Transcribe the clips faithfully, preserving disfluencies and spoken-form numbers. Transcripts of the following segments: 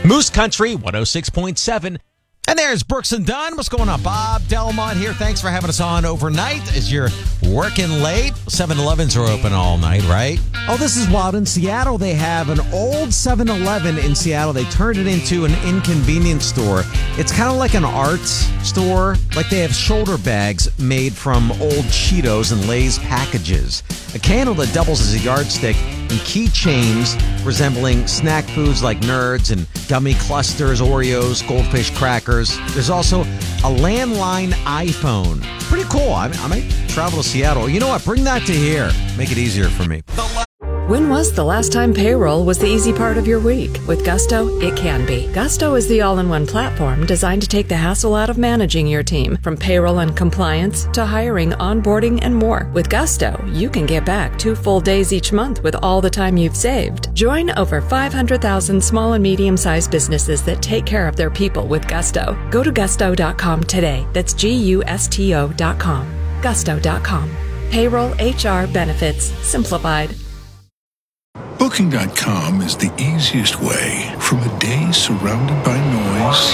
Moose Country one oh six point seven. And there's Brooks and Dunn. What's going on? Bob Delmont here. Thanks for having us on overnight as you're working late. seven elevens are open all night, right? Oh, this is wild. In Seattle, they have an old seven eleven in Seattle. They turned it into an inconvenience store. It's kind of like an art store. Like they have shoulder bags made from old Cheetos and Lay's packages. A candle that doubles as a yardstick and keychains resembling snack foods like Nerds and gummy clusters, Oreos, Goldfish crackers. There's also a landline iPhone. Pretty cool. I, I might travel to Seattle. You know what? Bring that to here. Make it easier for me. When was the last time payroll was the easy part of your week? With Gusto, it can be. Gusto is the all-in-one platform designed to take the hassle out of managing your team, from payroll and compliance to hiring, onboarding, and more. With Gusto, you can get back two full days each month with all the time you've saved. Join over five hundred thousand small and medium-sized businesses that take care of their people with Gusto. Go to gusto dot com today. That's G U S T O dot com. gusto dot com. Payroll, H R, benefits, simplified. Booking dot com is the easiest way from a day surrounded by noise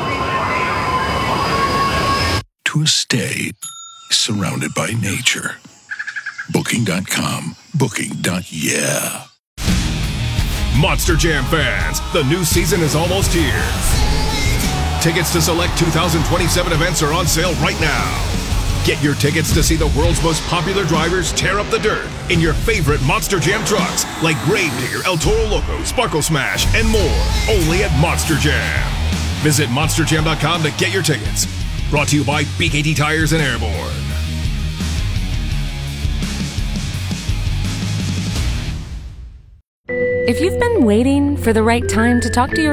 to a stay surrounded by nature. Booking dot com. Booking. Yeah. Monster Jam fans, the new season is almost here. Tickets to select two thousand twenty-seven events are on sale right now. Get your tickets to see the world's most popular drivers tear up the dirt in your favorite Monster Jam trucks like Gravedigger, El Toro Loco, Sparkle Smash, and more. Only at Monster Jam. Visit monster jam dot com to get your tickets. Brought to you by B K T Tires and Airborne. If you've been waiting for the right time to talk to your